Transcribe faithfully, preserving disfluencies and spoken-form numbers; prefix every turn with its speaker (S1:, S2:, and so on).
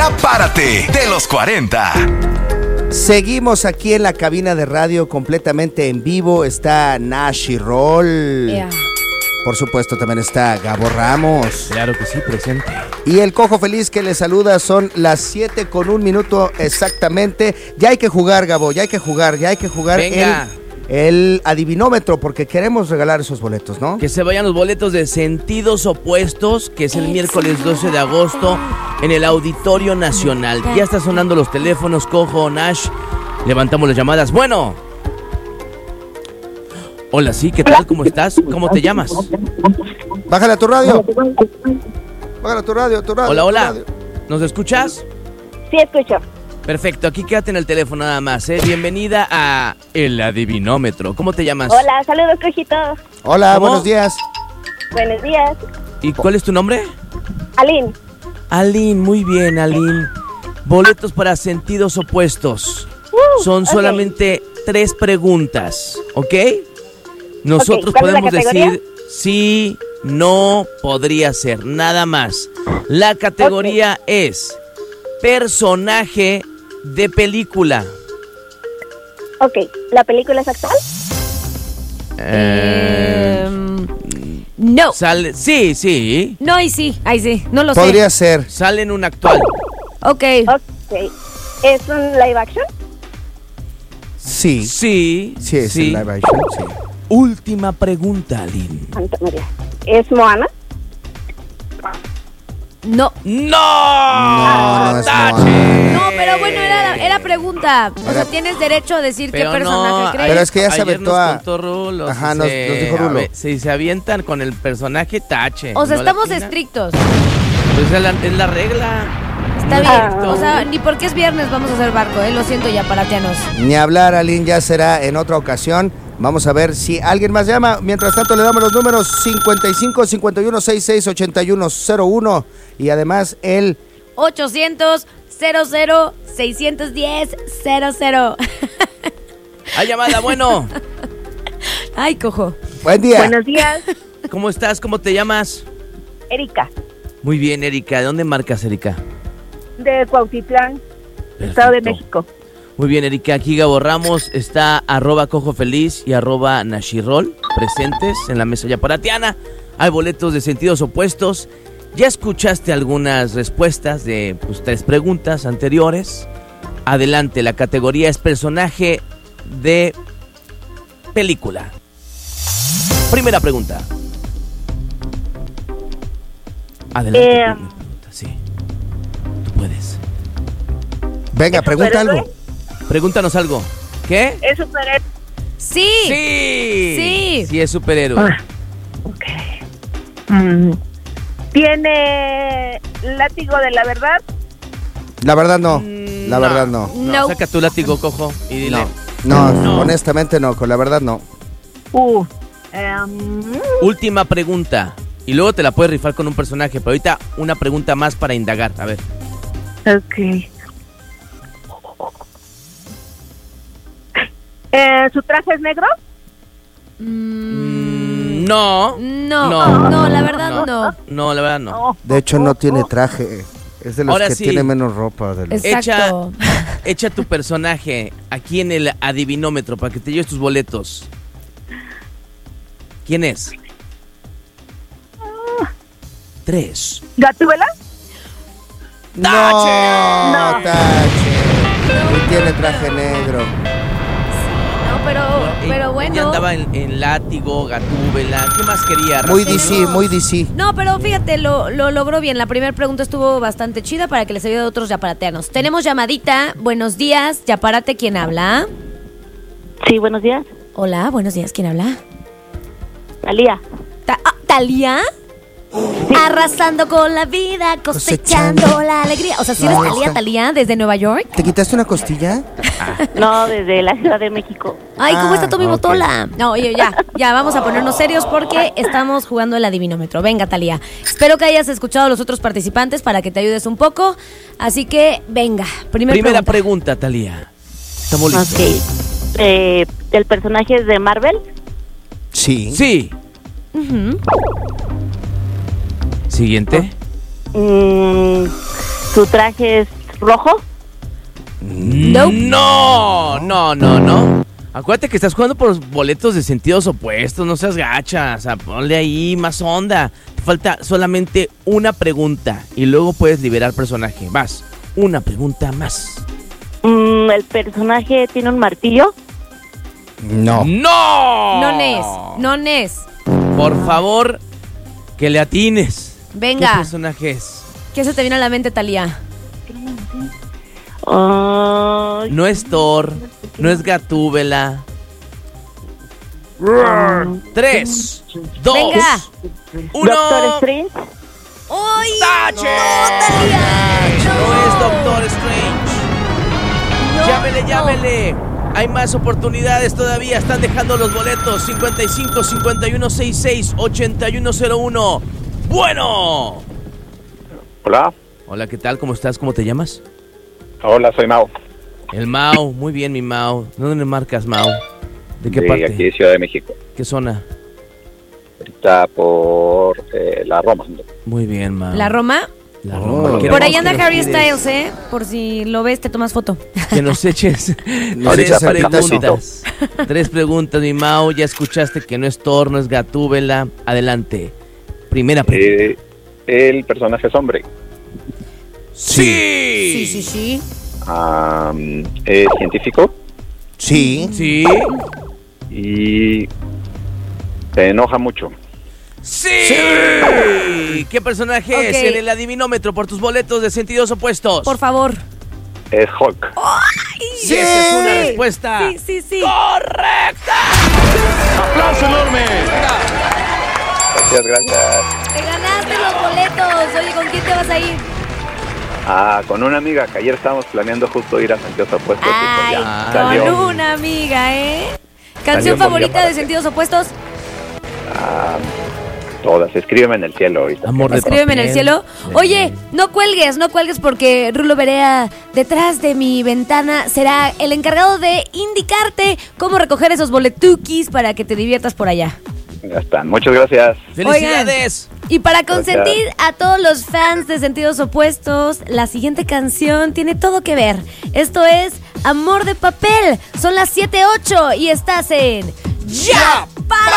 S1: Ya párate de los cuarenta.
S2: Seguimos aquí en la cabina de radio completamente en vivo. Está Nashi Roll.
S3: Yeah.
S2: Por supuesto también está Gabo Ramos.
S4: Claro que sí, presente.
S2: Y el Cojo Feliz que le saluda. Son las siete con un minuto exactamente. Ya hay que jugar, Gabo, ya hay que jugar, ya hay que jugar.
S4: Venga.
S2: El, el adivinómetro, porque queremos regalar esos boletos, ¿no?
S4: Que se vayan los boletos de Sentidos Opuestos, que es el miércoles doce de agosto en el Auditorio Nacional. Ya está sonando los teléfonos, Cojo, Nash. Levantamos las llamadas. Bueno. Hola, sí, ¿qué tal? ¿Cómo estás? ¿Cómo te llamas?
S2: Bájale a tu radio. Bájale a tu radio, tu radio.
S4: Hola,
S2: tu
S4: hola.
S2: radio.
S4: ¿Nos escuchas?
S5: Sí, escucho.
S4: Perfecto, aquí quédate en el teléfono nada más, ¿eh? Bienvenida a El Adivinómetro. ¿Cómo te llamas?
S5: Hola, saludos, cojitos.
S2: Hola,
S4: ¿Cómo?
S2: buenos días.
S5: Buenos días.
S4: ¿Y cuál es tu nombre?
S5: Aline.
S4: Aline, muy bien, Aline. Boletos para Sentidos Opuestos.
S5: Uh,
S4: Son
S5: ok.
S4: solamente tres preguntas, ¿ok? Nosotros
S5: Ok, ¿cuál es la
S4: podemos
S5: categoría?
S4: decir sí, no, podría ser, nada más. La categoría
S5: Ok.
S4: es personaje de película.
S5: Ok, ¿la película es actual?
S4: Eh,
S3: Em, no.
S4: sale, sí, sí.
S3: No, ahí sí, ahí sí. No lo
S2: Podría
S3: sé.
S2: ser.
S4: Sale en un actual.
S3: Ok.
S5: Ok. ¿Es un live action?
S2: Sí.
S4: Sí,
S2: Sí, es el live action, sí.
S4: Última pregunta, Aline.
S5: Santa María. ¿Es Moana?
S3: No.
S4: ¡No!
S2: No, no es
S4: ¡Tache!
S2: Moana.
S3: No, pero bueno, era, era pregunta. O sea,
S2: Era-
S3: tienes derecho a decir
S4: Pero
S3: qué personaje
S4: no,
S3: crees.
S2: Pero es que ya se
S4: ayer
S2: aventó
S4: nos
S2: a-
S4: contó Rulo,
S2: Ajá,
S4: si
S2: nos-
S4: se-
S2: nos dijo
S4: a
S2: Rulo.
S4: ver, si se avientan con el personaje, tache.
S3: O sea,
S4: ¿No la
S3: estamos
S4: atinan?
S3: estrictos.
S4: Pues es la, es la regla.
S3: Está
S4: No
S3: bien.
S4: estricto.
S3: O sea, ni porque es viernes vamos a hacer barco, ¿eh? Lo siento ya, paratianos.
S2: Ni hablar, Aline, ya será en otra ocasión. Vamos a ver si alguien más llama. Mientras tanto, le damos los números cincuenta y cinco, cincuenta y uno, sesenta y seis, ochenta y uno, cero uno. Y además, el...
S3: ochocientos, cero cero, seiscientos diez, cero cero.
S4: Hay llamada, bueno.
S3: Ay, cojo.
S2: Buen día.
S5: Buenos días.
S4: ¿Cómo estás? ¿Cómo te llamas?
S5: Erika,
S4: Muy bien, Erika. ¿De dónde marcas, Erika?
S5: de Cuautitlán, Estado de
S4: Perfecto.
S5: México.
S4: Muy bien, Erika. Aquí Gabo Ramos está arroba Cojo Feliz y arroba Nashirol presentes en la mesa yaparatiana. Hay boletos de Sentidos Opuestos. Ya escuchaste algunas respuestas de pues, tres preguntas anteriores. Adelante, la categoría es personaje de película. Primera pregunta. Adelante.
S5: Eh,
S4: primera pregunta. Sí. Tú puedes.
S2: Venga, pregunta
S5: ¿Superhéroe?
S2: algo.
S4: Pregúntanos algo. ¿Qué?
S5: ¿Es superhéroe?
S3: Sí.
S4: Sí.
S3: Sí.
S4: Sí es superhéroe.
S5: Ah, ok. Mm. ¿Tiene látigo de la verdad?
S2: La verdad no.
S4: Mm,
S2: La verdad no.
S4: No,
S3: No.
S4: saca tu látigo, Cojo, y dile.
S2: No,
S4: No.
S2: honestamente no. Con la verdad no.
S5: Uh. em,
S4: Última pregunta. Y luego te la puedes rifar con un personaje. Pero ahorita una pregunta más para indagar. A ver.
S5: ok. Eh, ¿Su traje es negro?
S3: Mm,
S4: No.
S3: no,
S4: No.
S3: no, la verdad no.
S4: No, la verdad no.
S5: Oh,
S2: De hecho,
S5: oh,
S2: no
S5: oh,
S2: tiene
S5: oh.
S2: traje. Es de los
S4: Ahora
S2: que
S4: sí.
S2: tiene menos ropa. De los...
S3: Exacto.
S4: Echa tu personaje aquí en el adivinómetro para que te lleves tus boletos. ¿Quién es? Tres.
S5: ¿Gatúbela?
S2: No,
S5: No.
S2: tache. Y tiene traje negro.
S3: No, pero, pero
S4: Ella
S3: bueno.
S4: andaba en, en látigo, gatúbela. ¿Qué más quería?
S2: Muy
S4: Rafael?
S2: D C, muy D C.
S3: No, pero fíjate, lo, lo logró bien. La primera pregunta estuvo bastante chida para que les ayude a otros yaparateanos. Tenemos llamadita. Buenos días, Yaparate, ¿quién habla?
S5: Sí, buenos días.
S3: Hola, buenos días, ¿quién habla?
S5: Talía.
S3: Ta- ah, ¿Talía? Arrasando con la vida, cosechando,
S2: Cosechando.
S3: la alegría. O sea, si
S2: No,
S3: eres
S2: ahí
S3: Talía,
S2: está.
S3: Talía, desde Nueva York.
S2: ¿Te quitaste una costilla?
S5: No, desde la Ciudad de México.
S3: Ay, ¿cómo
S2: Ah,
S3: está tu mi
S2: ok.
S3: botola? No, oye, ya, ya, vamos a ponernos serios porque estamos jugando el adivinómetro. Venga, Talía. Espero que hayas escuchado a los otros participantes para que te ayudes un poco. Así que, venga, primer
S4: Primera
S3: pregunta.
S4: pregunta, Talía. Estamos listos.
S5: Ok. Eh, ¿El personaje es de Marvel?
S2: Sí.
S4: Sí.
S3: Ujú.
S4: Siguiente.
S5: Mm, ¿Su traje es rojo?
S3: Nope.
S4: No, no, no, no. Acuérdate que estás jugando por los boletos de sentidos opuestos, no seas gacha, o sea, ponle ahí más onda. Te falta solamente una pregunta y luego puedes liberar personaje. Vas, una pregunta más.
S5: Mm, ¿El personaje tiene un martillo?
S2: No.
S4: ¡No!
S3: No es, no es.
S4: Por favor, que le atines.
S3: Venga.
S4: ¿Qué personaje es?
S3: ¿Qué se te viene a la mente, Talía?
S5: Ay,
S4: No es Thor, no es Gatúbela. Tres, dos,
S3: Venga.
S4: uno.
S5: ¿Doctor Strange?
S3: ¡Uy!
S4: ¡Tache!
S3: ¡No, Talía!
S4: No es Doctor Strange.
S3: No,
S4: Llámele,
S3: no.
S4: llámele. Hay más oportunidades todavía. Están dejando los boletos. cincuenta y cinco, cincuenta y uno, sesenta y seis, ochenta y uno cero uno. Bueno.
S6: Hola,
S4: Hola, ¿qué tal? ¿Cómo estás? ¿Cómo te llamas?
S6: hola, soy Mau.
S4: El Mau. Muy bien, mi Mau. ¿Dónde le marcas, Mau? ¿De qué
S6: de
S4: parte?
S6: aquí de Ciudad de México.
S4: ¿Qué zona?
S6: Ahorita por eh, la Roma.
S4: Muy bien, Mau.
S3: ¿La Roma?
S4: La
S2: Oh.
S4: Roma.
S3: Por ahí
S4: Queremos
S3: anda
S4: que nos
S3: Harry
S4: tires-
S3: Styles, ¿eh? Por si lo ves, te tomas foto.
S4: Que nos eches
S2: Nos
S4: tres
S2: echas el
S4: preguntas. Tres preguntas, mi Mau. Ya escuchaste que no es Thor, no es Gatúbela. Adelante. Primera pregunta.
S6: Eh, el personaje es hombre.
S4: ¡Sí!
S3: Sí, sí, sí.
S6: Am, es científico
S2: Sí.
S4: ¿Sí?
S6: y se enoja mucho.
S4: ¡Sí! ¿Qué personaje
S3: Ok.
S4: es en el adivinómetro por tus boletos de sentidos opuestos?
S3: Por favor.
S6: Es Hulk.
S4: Sí, esa es una respuesta.
S3: Sí, sí, sí.
S4: ¡Correcta!
S6: Gracias, gracias.
S3: Te ganaste los boletos. Oye, ¿con quién te vas a ir?
S6: Ah, con una amiga que ayer estábamos planeando justo ir a Sentidos Opuestos.
S3: Ay,
S6: y pues
S4: Ah,
S6: ya salió.
S3: con una amiga, ¿eh?
S6: Salió
S3: ¿Canción
S6: un día
S3: favorita
S6: para
S3: de
S6: ti.
S3: Sentidos Opuestos?
S6: Ah, todas. Escríbeme en el cielo ahorita.
S4: Amor de
S3: Escríbeme en el
S4: papel.
S3: cielo. Oye, no cuelgues, no cuelgues porque Rulo Berea, detrás de mi ventana, será el encargado de indicarte cómo recoger esos boletukis para que te diviertas por allá.
S6: Ya están. Muchas gracias.
S4: ¡Felicidades!
S3: Y para consentir
S6: Gracias.
S3: a todos los fans de Sentidos Opuestos, la siguiente canción tiene todo que ver. Esto es Amor de Papel. Son las siete ocho y estás en Ya para